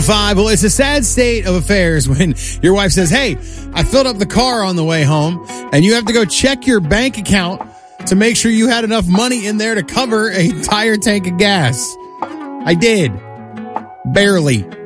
Well, it's a sad state of affairs when your wife says, hey, I filled up the car on the way home, and you have to go check your bank account to make sure you had enough money in there to cover a entire tank of gas. I did. Barely.